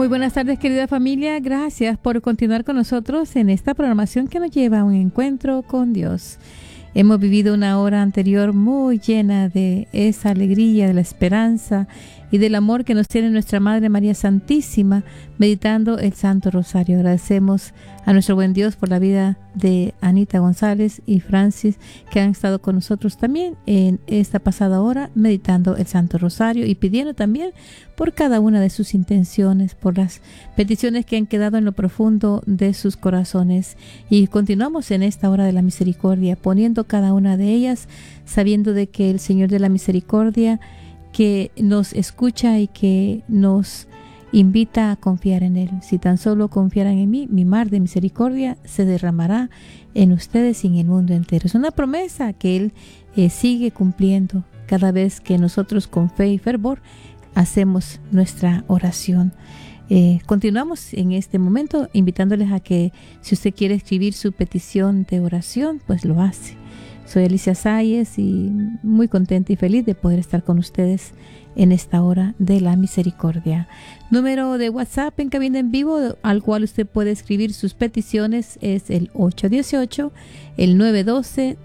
Muy buenas tardes, querida familia. Gracias por continuar con nosotros en esta programación que nos lleva a un encuentro con Dios. Hemos vivido una hora anterior muy llena de esa alegría, de la esperanza y del amor que nos tiene nuestra Madre María Santísima, meditando el Santo Rosario. Agradecemos a nuestro buen Dios por la vida de Anita González y Francis, que han estado con nosotros también en esta pasada hora, meditando el Santo Rosario y pidiendo también por cada una de sus intenciones, por las peticiones que han quedado en lo profundo de sus corazones. Y continuamos en esta hora de la misericordia, poniendo cada una de ellas, sabiendo de que el Señor de la Misericordia, que nos escucha y que nos invita a confiar en Él. Si tan solo confiaran en mí, mi mar de misericordia se derramará en ustedes y en el mundo entero. Es una promesa que Él sigue cumpliendo cada vez que nosotros con fe y fervor hacemos nuestra oración. Continuamos en este momento invitándoles a que si usted quiere escribir su petición de oración, pues lo hace. Soy Alicia Sáez y muy contenta y feliz de poder estar con ustedes en esta hora de la misericordia. Número de WhatsApp en cabina en vivo al cual usted puede escribir sus peticiones es el 818 el 912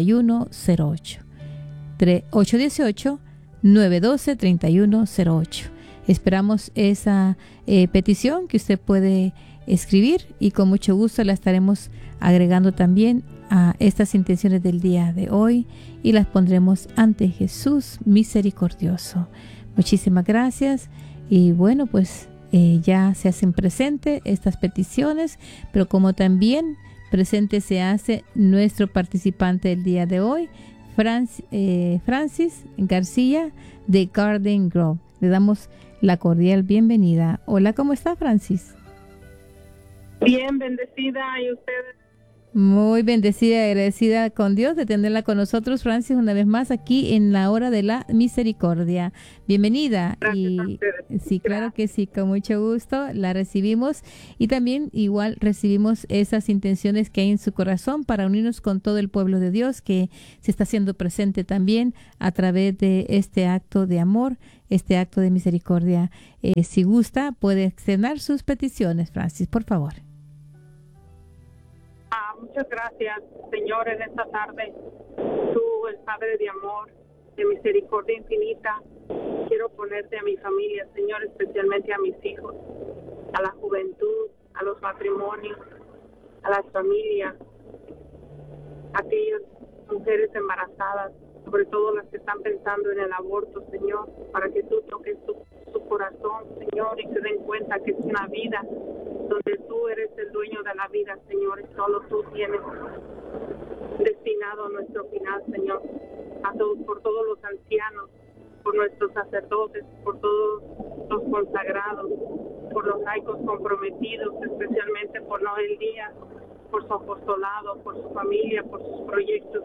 3108. 818 912 3108. Esperamos esa petición que usted puede escribir y con mucho gusto la estaremos agregando también a estas intenciones del día de hoy y las pondremos ante Jesús misericordioso. Muchísimas gracias y bueno, pues ya se hacen presente estas peticiones, pero como también presente se hace nuestro participante del día de hoy, Francis García de Garden Grove. Le damos la cordial bienvenida. Hola, ¿cómo está, Francis? Bien, bendecida. ¿Y ustedes? Muy bendecida y agradecida con Dios de tenerla con nosotros, Francis, una vez más aquí en la hora de la misericordia. Bienvenida. Gracias a ustedes. Sí, claro que sí, con mucho gusto la recibimos y también igual recibimos esas intenciones que hay en su corazón para unirnos con todo el pueblo de Dios que se está haciendo presente también a través de este acto de amor, este acto de misericordia. Si gusta, puede externar sus peticiones, Francis, por favor. Muchas gracias, Señor, en esta tarde. Tú, el Padre de amor, de misericordia infinita, quiero ponerte a mi familia, Señor, especialmente a mis hijos, a la juventud, a los matrimonios, a las familias, a aquellas mujeres embarazadas, sobre todo las que están pensando en el aborto, Señor, para que tú toques su corazón, Señor, y se den cuenta que es una vida donde tú eres el dueño de la vida, Señor, y solo tú tienes destinado nuestro final, Señor, por todos los ancianos, por nuestros sacerdotes, por todos los consagrados, por los laicos comprometidos, especialmente por Noel Díaz, por su apostolado, por su familia, por sus proyectos,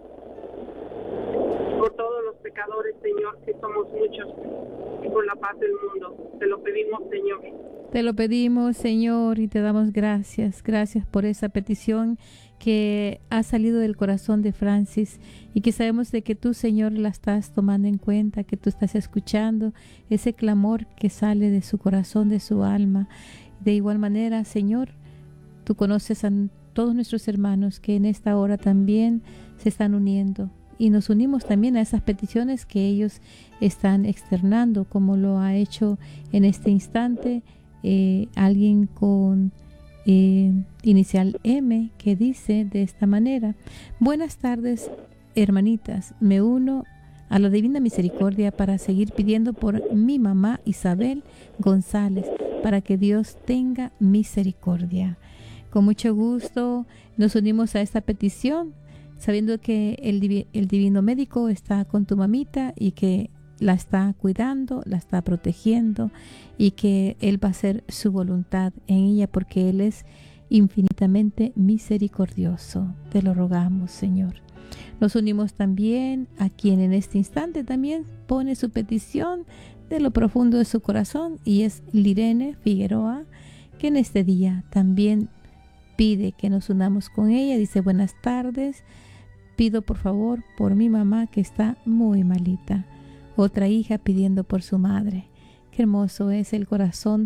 por todos los pecadores, Señor, que somos muchos, y por la paz del mundo. Te lo pedimos, Señor. Te lo pedimos, Señor, y te damos gracias. Gracias por esa petición que ha salido del corazón de Francis y que sabemos de que tú, Señor, la estás tomando en cuenta, que tú estás escuchando ese clamor que sale de su corazón, de su alma. De igual manera, Señor, tú conoces a todos nuestros hermanos que en esta hora también se están uniendo. Y nos unimos también a esas peticiones que ellos están externando, como lo ha hecho en este instante alguien con inicial M, que dice de esta manera: buenas tardes, hermanitas, me uno a la Divina Misericordia para seguir pidiendo por mi mamá Isabel González, para que Dios tenga misericordia. Con mucho gusto nos unimos a esta petición, sabiendo que el divino médico está con tu mamita y que la está cuidando, la está protegiendo y que Él va a hacer su voluntad en ella porque Él es infinitamente misericordioso. Te lo rogamos, Señor. Nos unimos también a quien en este instante también pone su petición de lo profundo de su corazón y es Lirene Figueroa, que en este día también pide que nos unamos con ella. Dice: buenas tardes, pido por favor por mi mamá que está muy malita. Otra hija pidiendo por su madre. Qué hermoso es el corazón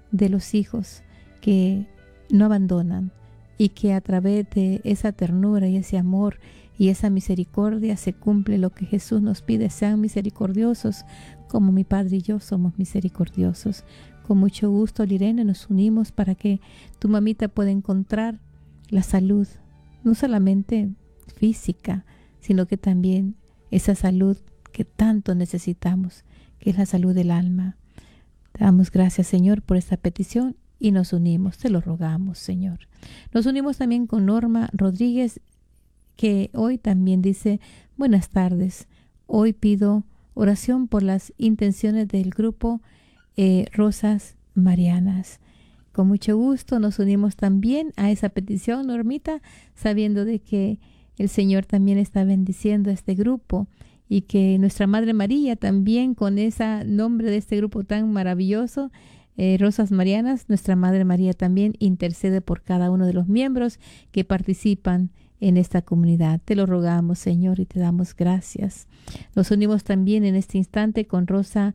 de los hijos que no abandonan y que a través de esa ternura y ese amor y esa misericordia se cumple lo que Jesús nos pide: sean misericordiosos como mi Padre y yo somos misericordiosos. Con mucho gusto, Lirene, nos unimos para que tu mamita pueda encontrar la salud, no solamente física, sino que también esa salud que tanto necesitamos, que es la salud del alma. Te damos gracias, Señor, por esta petición y nos unimos, te lo rogamos, Señor. Nos unimos también con Norma Rodríguez, que hoy también dice: buenas tardes, hoy pido oración por las intenciones del grupo Rosas Marianas. Con mucho gusto nos unimos también a esa petición, Normita, sabiendo de que el Señor también está bendiciendo a este grupo y que nuestra Madre María también, con ese nombre de este grupo tan maravilloso, Rosas Marianas, nuestra Madre María también intercede por cada uno de los miembros que participan en esta comunidad. Te lo rogamos, Señor, y te damos gracias. Nos unimos también en este instante con Rosa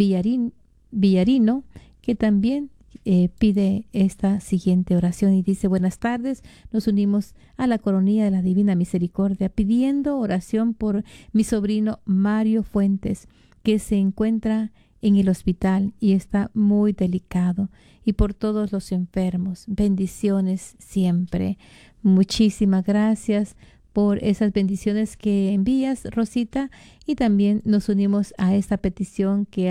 Villarino, que también pide esta siguiente oración y dice: buenas tardes, nos unimos a la Coronilla de la Divina Misericordia pidiendo oración por mi sobrino Mario Fuentes, que se encuentra en el hospital y está muy delicado, y por todos los enfermos. Bendiciones siempre. Muchísimas gracias por esas bendiciones que envías, Rosita, y también nos unimos a esta petición que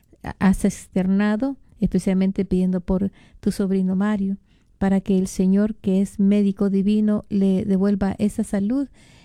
has externado, especialmente pidiendo por tu sobrino Mario, para que el Señor, que es médico divino, le devuelva esa salud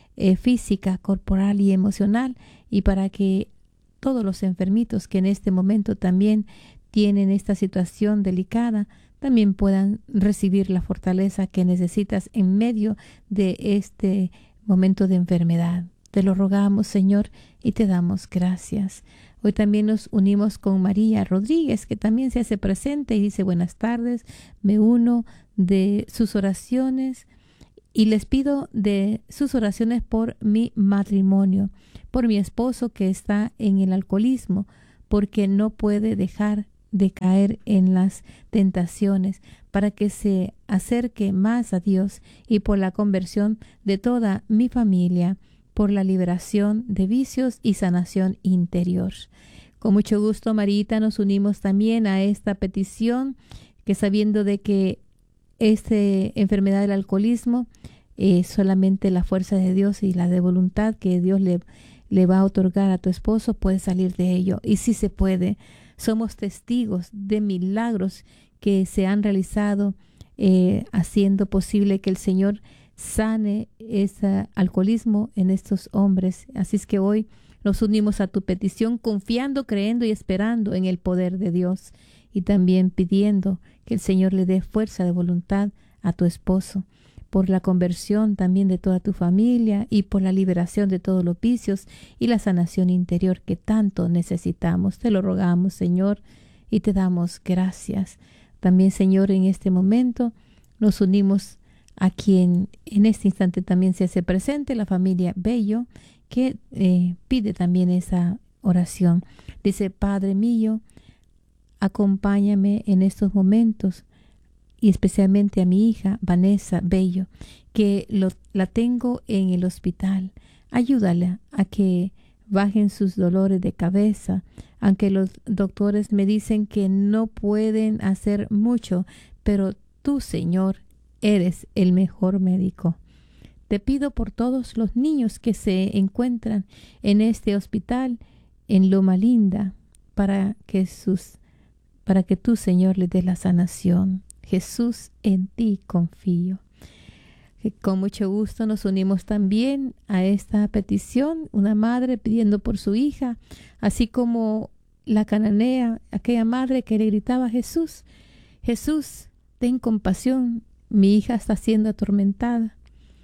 física, corporal y emocional, y para que todos los enfermitos que en este momento también tienen esta situación delicada, también puedan recibir la fortaleza que necesitas en medio de este momento de enfermedad. Te lo rogamos, Señor, y te damos gracias. Hoy también nos unimos con María Rodríguez, que también se hace presente y dice: buenas tardes, me uno de sus oraciones y les pido de sus oraciones por mi matrimonio, por mi esposo que está en el alcoholismo, porque no puede dejar de caer en las tentaciones, para que se acerque más a Dios, y por la conversión de toda mi familia, por la liberación de vicios y sanación interior. Con mucho gusto, Marita, nos unimos también a esta petición, que sabiendo de que esta enfermedad del alcoholismo es solamente la fuerza de Dios y la de voluntad que Dios le va a otorgar a tu esposo, puede salir de ello. Y sí se puede. Somos testigos de milagros que se han realizado, haciendo posible que el Señor sane ese alcoholismo en estos hombres. Así es que hoy nos unimos a tu petición, confiando, creyendo y esperando en el poder de Dios, y también pidiendo que el Señor le dé fuerza de voluntad a tu esposo, por la conversión también de toda tu familia y por la liberación de todos los vicios y la sanación interior que tanto necesitamos. Te lo rogamos, Señor, y te damos gracias. También, Señor, en este momento nos unimos a quien en este instante también se hace presente, la familia Bello, que pide también esa oración. Dice: Padre mío, acompáñame en estos momentos, y especialmente a mi hija Vanessa Bello, que la tengo en el hospital. Ayúdala a que bajen sus dolores de cabeza, aunque los doctores me dicen que no pueden hacer mucho, pero tú, Señor, eres el mejor médico. Te pido por todos los niños que se encuentran en este hospital en Loma Linda, para que tú, Señor, les des la sanación. Jesús, en ti confío. Con mucho gusto nos unimos también a esta petición, una madre pidiendo por su hija, así como la cananea, aquella madre que le gritaba: Jesús, Jesús, ten compasión, mi hija está siendo atormentada.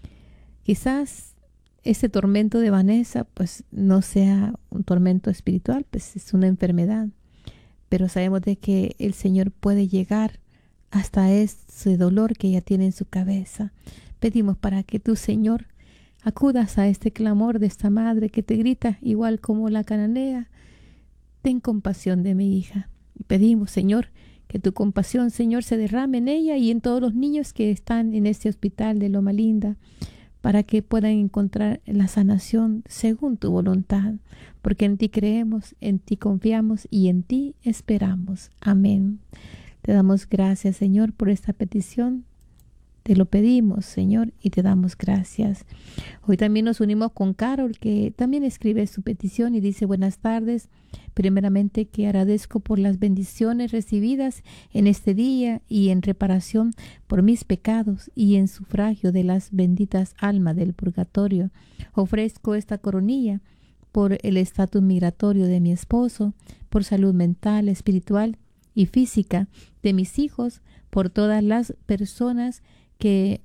Quizás ese tormento de Vanessa pues no sea un tormento espiritual, pues es una enfermedad, pero sabemos de que el Señor puede llegar hasta ese dolor que ella tiene en su cabeza. Pedimos para que tú, Señor, acudas a este clamor de esta madre que te grita igual como la cananea: ten compasión de mi hija. Y pedimos, Señor, Que tu compasión, Señor, se derrame en ella y en todos los niños que están en este hospital de Loma Linda, para que puedan encontrar la sanación según tu voluntad, porque en ti creemos, en ti confiamos y en ti esperamos. Amén. Te damos gracias, Señor, por esta petición. Te lo pedimos, Señor, y te damos gracias. Hoy también nos unimos con Carol, que también escribe su petición y dice: buenas tardes. Primeramente, que agradezco por las bendiciones recibidas en este día y en reparación por mis pecados y en sufragio de las benditas almas del purgatorio. Ofrezco esta coronilla por el estatus migratorio de mi esposo, por salud mental, espiritual y física de mis hijos, por todas las personas que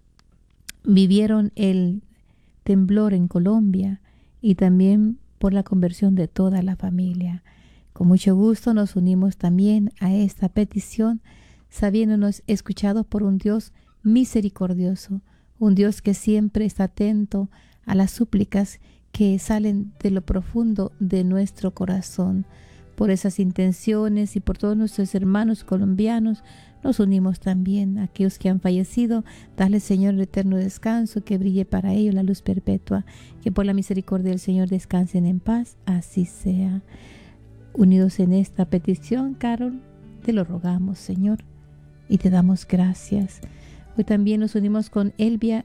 vivieron el temblor en Colombia y también por la conversión de toda la familia. Con mucho gusto nos unimos también a esta petición, sabiéndonos escuchados por un Dios misericordioso, un Dios que siempre está atento a las súplicas que salen de lo profundo de nuestro corazón. Por esas intenciones y por todos nuestros hermanos colombianos, nos unimos también a aquellos que han fallecido. Dale, Señor, el eterno descanso, que brille para ellos la luz perpetua, que por la misericordia del Señor descansen en paz. Así sea. Unidos en esta petición, Carol, te lo rogamos, Señor, y te damos gracias. Hoy también nos unimos con Elvia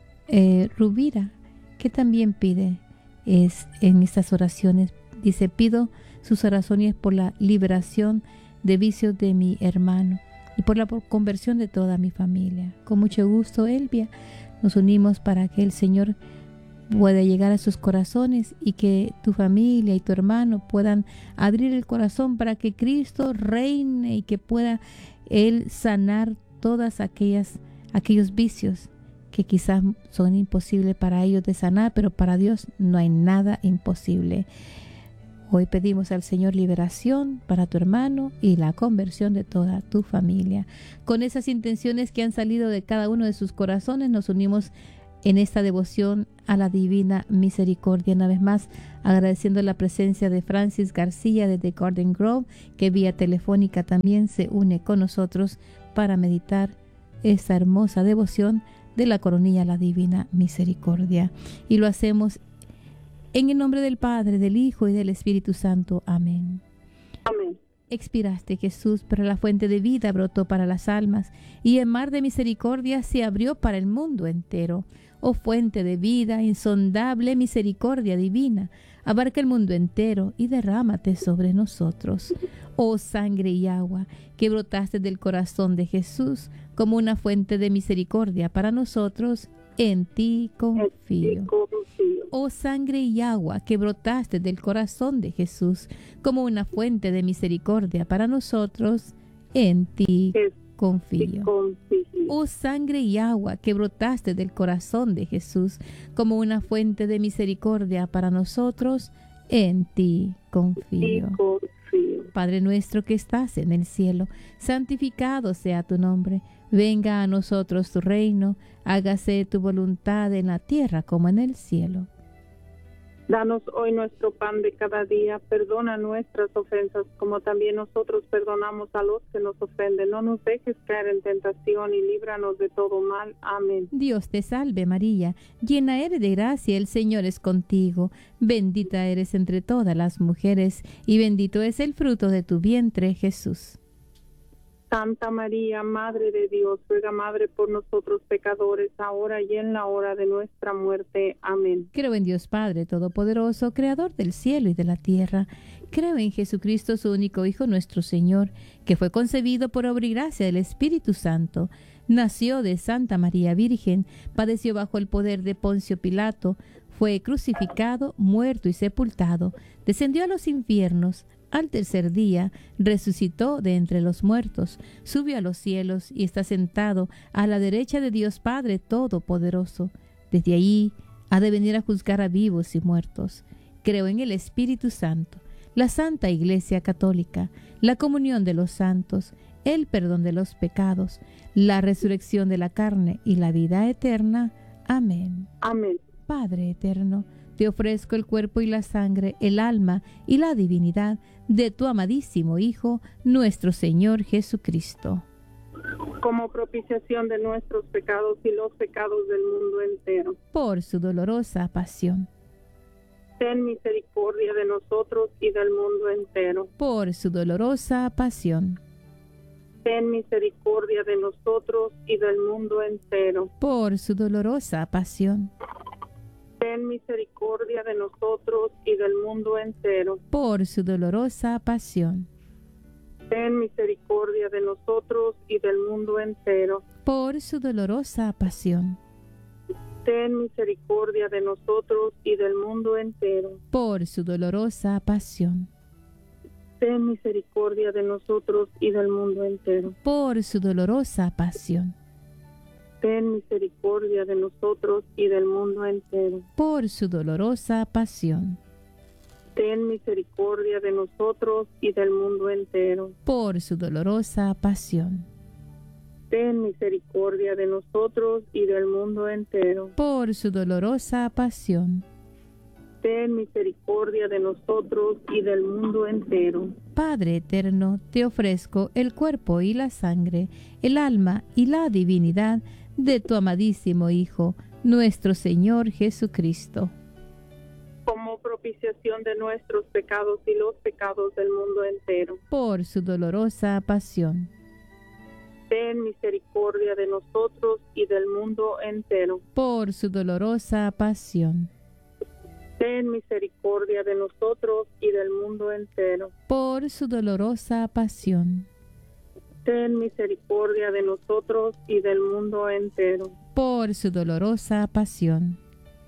Rubira, que también pide en estas oraciones. Dice: pido sus oraciones por la liberación de vicios de mi hermano y por la conversión de toda mi familia. Con mucho gusto, Elvia, nos unimos para que el Señor pueda llegar a sus corazones y que tu familia y tu hermano puedan abrir el corazón para que Cristo reine y que pueda Él sanar todas aquellos vicios que quizás son imposibles para ellos de sanar, pero para Dios no hay nada imposible. Hoy pedimos al Señor liberación para tu hermano y la conversión de toda tu familia. Con esas intenciones que han salido de cada uno de sus corazones, nos unimos en esta devoción a la divina misericordia. Una vez más, agradeciendo la presencia de Francis García desde Garden Grove, que vía telefónica también se une con nosotros para meditar esta hermosa devoción de la coronilla a la divina misericordia. Y lo hacemos en el nombre del Padre, del Hijo y del Espíritu Santo. Amén. Amén. Expiraste, Jesús, pero la fuente de vida brotó para las almas, y el mar de misericordia se abrió para el mundo entero. Oh fuente de vida, insondable misericordia divina, abarca el mundo entero y derrámate sobre nosotros. Oh sangre y agua, que brotaste del corazón de Jesús como una fuente de misericordia para nosotros, en ti confío. Oh sangre y agua, que brotaste del corazón de Jesús como una fuente de misericordia para nosotros, en ti confío. Oh sangre y agua, que brotaste del corazón de Jesús como una fuente de misericordia para nosotros, en ti confío. Padre nuestro que estás en el cielo, santificado sea tu nombre. Venga a nosotros tu reino, hágase tu voluntad en la tierra como en el cielo. Danos hoy nuestro pan de cada día, perdona nuestras ofensas como también nosotros perdonamos a los que nos ofenden. No nos dejes caer en tentación y líbranos de todo mal. Amén. Dios te salve María, llena eres de gracia, el Señor es contigo. Bendita eres entre todas las mujeres y bendito es el fruto de tu vientre, Jesús. Santa María, Madre de Dios, ruega, Madre, por nosotros pecadores, ahora y en la hora de nuestra muerte. Amén. Creo en Dios Padre Todopoderoso, Creador del cielo y de la tierra. Creo en Jesucristo, su único Hijo, nuestro Señor, que fue concebido por obra y gracia del Espíritu Santo. Nació de Santa María Virgen, padeció bajo el poder de Poncio Pilato, fue crucificado, muerto y sepultado, descendió a los infiernos. Al tercer día resucitó de entre los muertos, subió a los cielos y está sentado a la derecha de Dios Padre Todopoderoso. Desde allí ha de venir a juzgar a vivos y muertos. Creo en el Espíritu Santo, la Santa Iglesia Católica, la comunión de los santos, el perdón de los pecados, la resurrección de la carne y la vida eterna. Amén. Amén. Padre eterno, te ofrezco el cuerpo y la sangre, el alma y la divinidad de tu amadísimo Hijo, nuestro Señor Jesucristo. Como propiciación de nuestros pecados y los pecados del mundo entero. Por su dolorosa pasión. Ten misericordia de nosotros y del mundo entero. Por su dolorosa pasión. Ten misericordia de nosotros y del mundo entero. Por su dolorosa pasión. Ten misericordia de nosotros y del mundo entero. Por su dolorosa pasión. Ten misericordia de nosotros y del mundo entero. Por su dolorosa pasión. Ten misericordia de nosotros y del mundo entero. Por su dolorosa pasión. Ten misericordia de nosotros y del mundo entero. Por su dolorosa pasión. Ten misericordia de nosotros y del mundo entero. Por su dolorosa pasión. Ten misericordia de nosotros y del mundo entero. Por su dolorosa pasión. Ten misericordia de nosotros y del mundo entero. Por su dolorosa pasión. Ten misericordia de nosotros y del mundo entero. Padre eterno, te ofrezco el cuerpo y la sangre, el alma y la divinidad de tu amadísimo Hijo, nuestro Señor Jesucristo. Como propiciación de nuestros pecados y los pecados del mundo entero. Por su dolorosa pasión. Ten misericordia de nosotros y del mundo entero. Por su dolorosa pasión. Ten misericordia de nosotros y del mundo entero. Por su dolorosa pasión. Ten misericordia de nosotros y del mundo entero. Por su dolorosa pasión.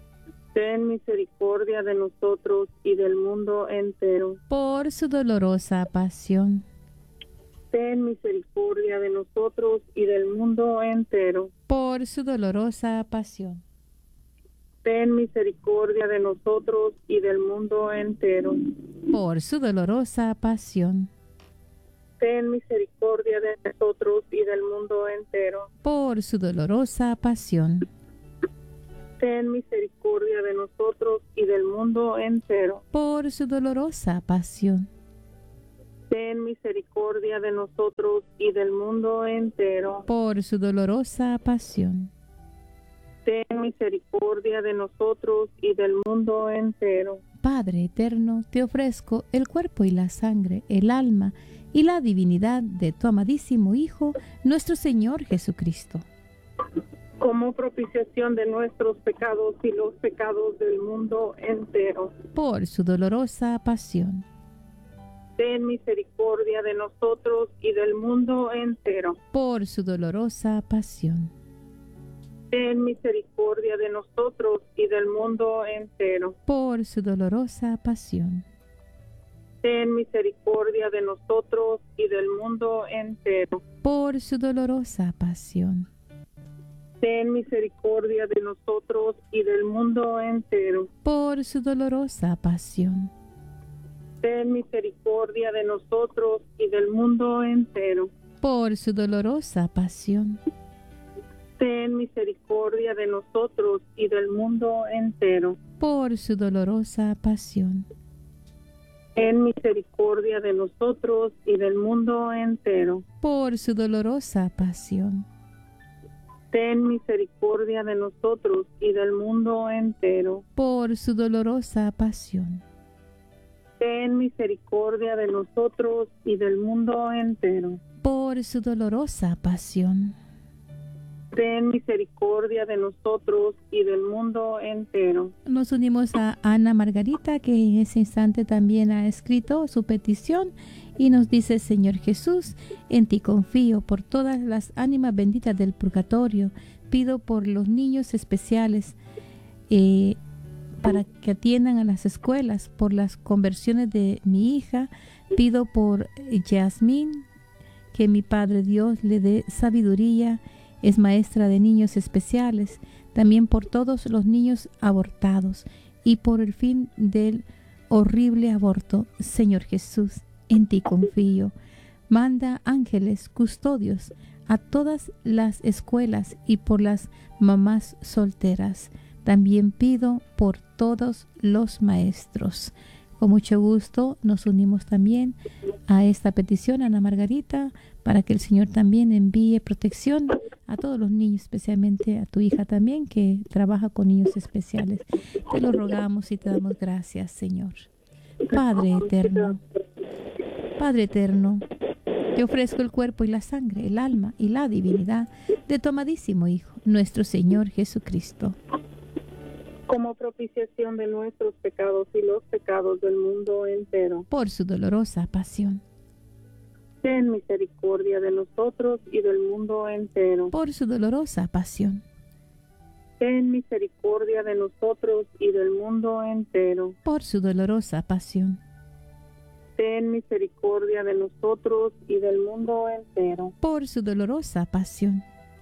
Ten misericordia de nosotros y del mundo entero. Por su dolorosa pasión. Ten misericordia de nosotros y del mundo entero. Por su dolorosa pasión. Ten misericordia de nosotros y del mundo entero. Por su dolorosa pasión. Ten misericordia de nosotros y del mundo entero. Por su dolorosa pasión. Ten misericordia de nosotros y del mundo entero. Por su dolorosa pasión. Ten misericordia de nosotros y del mundo entero. Por su dolorosa pasión. Ten misericordia de nosotros y del mundo entero. Padre eterno, te ofrezco el cuerpo y la sangre, el alma y la divinidad de tu amadísimo Hijo, nuestro Señor Jesucristo. Como propiciación de nuestros pecados y los pecados del mundo entero. Por su dolorosa pasión. Ten misericordia de nosotros y del mundo entero. Por su dolorosa pasión. Ten misericordia de nosotros y del mundo entero. Por su dolorosa pasión. Ten misericordia de nosotros y del mundo entero. Por su dolorosa pasión. Ten misericordia de nosotros y del mundo entero. Por su dolorosa pasión. Ten misericordia de nosotros y del mundo entero. Por su dolorosa pasión. Ten misericordia de nosotros y del mundo entero. Por su dolorosa pasión. Ten misericordia de nosotros y del mundo entero. Por su dolorosa pasión. Ten misericordia de nosotros y del mundo entero. Por su dolorosa pasión. Ten misericordia de nosotros y del mundo entero. Por su dolorosa pasión. Ten misericordia de nosotros y del mundo entero. Nos unimos a Ana Margarita, que en ese instante también ha escrito su petición y nos dice: Señor Jesús, en ti confío. Por todas las ánimas benditas del purgatorio, pido por los niños especiales para que atiendan a las escuelas, por las conversiones de mi hija, pido por Yasmín, que mi Padre Dios le dé sabiduría, es maestra de niños especiales, también por todos los niños abortados y por el fin del horrible aborto. Señor Jesús, en ti confío. Manda ángeles custodios a todas las escuelas y por las mamás solteras. También pido por todos los maestros. Con mucho gusto nos unimos también a esta petición, Ana Margarita, para que el Señor también envíe protección a todos los niños, especialmente a tu hija también, que trabaja con niños especiales. Te lo rogamos y te damos gracias, Señor. Padre eterno, te ofrezco el cuerpo y la sangre, el alma y la divinidad de tu amadísimo Hijo, nuestro Señor Jesucristo, como propiciación de nuestros pecados y los pecados del mundo entero. por su dolorosa pasión, Ten misericordia de nosotros y del mundo entero. por su dolorosa pasión, Ten misericordia de nosotros y del mundo entero. por su dolorosa pasión, Ten misericordia de nosotros y del mundo entero. por su dolorosa pasión,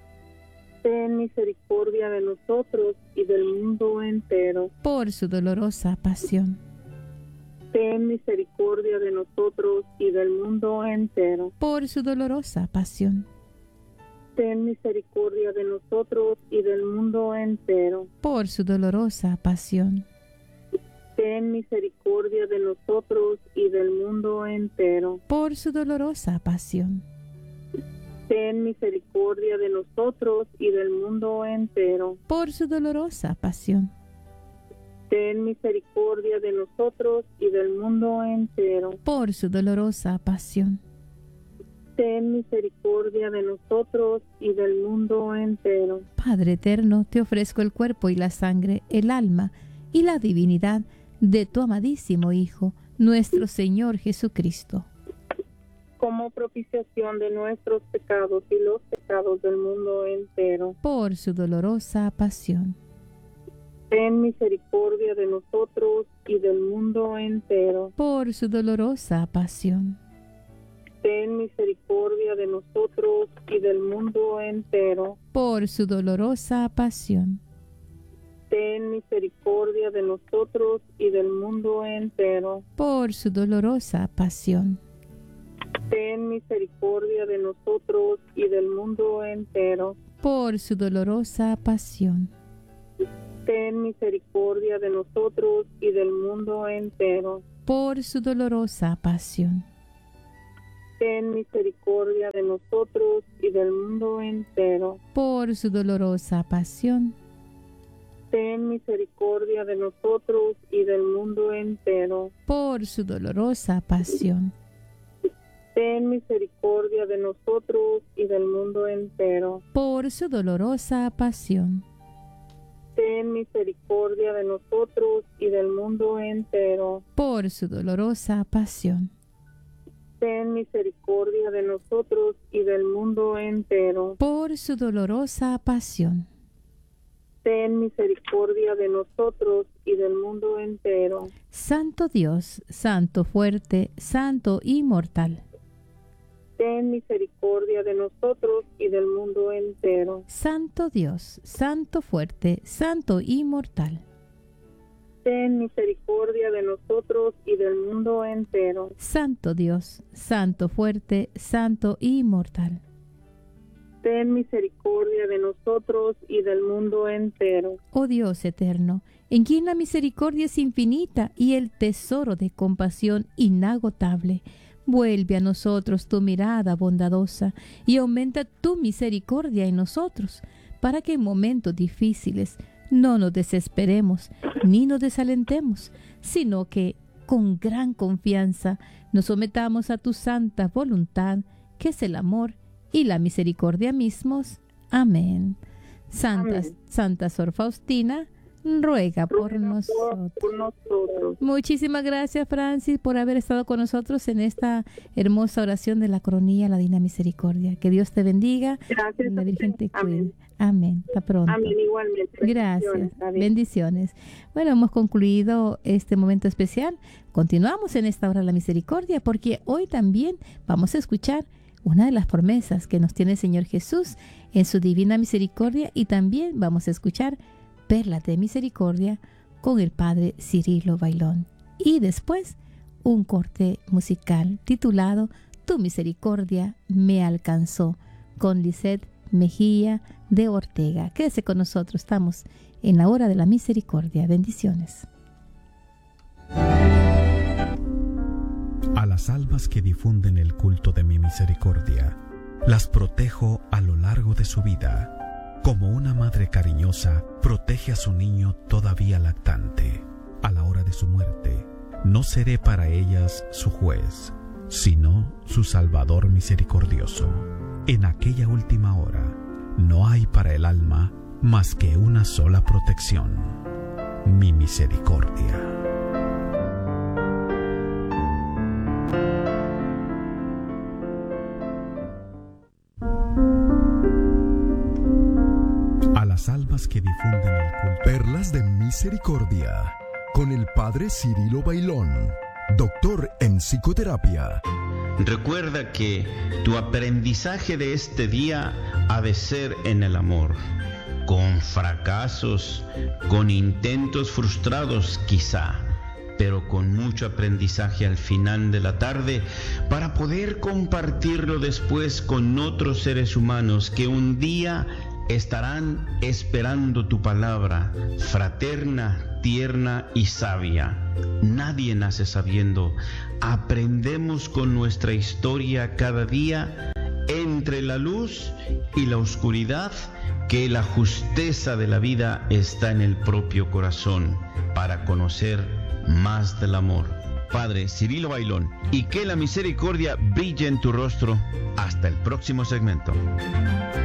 Ten misericordia de nosotros y del mundo entero. por su dolorosa pasión, Ten misericordia de nosotros y del mundo entero. por su dolorosa pasión, Ten misericordia de nosotros y del mundo entero. por su dolorosa pasión, Ten misericordia de nosotros y del mundo entero. por su dolorosa pasión, Ten misericordia de nosotros y del mundo entero. por su dolorosa pasión, Ten misericordia de nosotros y del mundo entero. por su dolorosa pasión, Ten misericordia de nosotros y del mundo entero. Padre eterno, te ofrezco el cuerpo y la sangre, el alma y la divinidad de tu amadísimo Hijo, nuestro Señor Jesucristo, Como propiciación de nuestros pecados y los pecados del mundo entero. por su dolorosa pasión, Ten misericordia de nosotros y del mundo entero. por su dolorosa pasión, Ten misericordia de nosotros y del mundo entero. por su dolorosa pasión, Ten misericordia de nosotros y del mundo entero. por su dolorosa pasión, Ten misericordia de nosotros y del mundo entero. por su dolorosa pasión, Ten misericordia de nosotros y del mundo entero. por su dolorosa pasión, Ten misericordia de nosotros y del mundo entero. por su dolorosa pasión, Ten misericordia de nosotros y del mundo entero. por su dolorosa pasión, Ten misericordia de nosotros y del mundo entero. por su dolorosa pasión, Ten misericordia de nosotros y del mundo entero. por su dolorosa pasión, Ten misericordia de nosotros y del mundo entero. por su dolorosa pasión, Ten misericordia de nosotros y del mundo entero. Santo Dios, Santo fuerte, Santo inmortal, Ten misericordia de nosotros y del mundo entero. Santo Dios, Santo fuerte, Santo inmortal, Ten misericordia de nosotros y del mundo entero. Santo Dios, Santo fuerte, Santo inmortal, Ten misericordia de nosotros y del mundo entero. oh Dios eterno, en quien la misericordia es infinita y el tesoro de compasión inagotable, vuelve a nosotros tu mirada bondadosa y aumenta tu misericordia en nosotros, para que en momentos difíciles no nos desesperemos ni nos desalentemos, sino que con gran confianza nos sometamos a tu santa voluntad, que es el amor y la misericordia mismos. Amén. Santa Sor Faustina, ruega por nosotros. Muchísimas gracias, Francis, por haber estado con nosotros en esta hermosa oración de la coronilla, la Divina Misericordia. Que Dios te bendiga. Gracias. La Virgen te cuide. Amén. Amén. Hasta pronto. Amén, igualmente. Gracias. Bendiciones. Bueno, hemos concluido este momento especial. Continuamos en esta hora de la misericordia, porque hoy también vamos a escuchar una de las promesas que nos tiene el Señor Jesús en su divina misericordia, y también vamos a escuchar perlas de misericordia con el Padre Cirilo Bailón. Y después un corte musical titulado Tu misericordia me alcanzó, con Lisette Mejía de Ortega. Quédese con nosotros, estamos en la hora de la misericordia. Bendiciones. A las almas que difunden el culto de mi misericordia, las protejo a lo largo de su vida, como una madre cariñosa protege a su niño todavía lactante. A la hora de su muerte, no seré para ellas su juez, sino su Salvador misericordioso. En aquella última hora, no hay para el alma más que una sola protección: mi misericordia. A las almas que difunden el culto. Perlas de Misericordia, con el Padre Cirilo Bailón, doctor en psicoterapia. Recuerda que tu aprendizaje de este día ha de ser en el amor, con fracasos, con intentos frustrados quizá, pero con mucho aprendizaje al final de la tarde para poder compartirlo después con otros seres humanos que un día estarán esperando tu palabra, fraterna, tierna y sabia. Nadie nace sabiendo. Aprendemos con nuestra historia cada día, entre la luz y la oscuridad, que la justeza de la vida está en el propio corazón, para conocer más del amor. Padre Cirilo Bailón, y que la misericordia brille en tu rostro. Hasta el próximo segmento.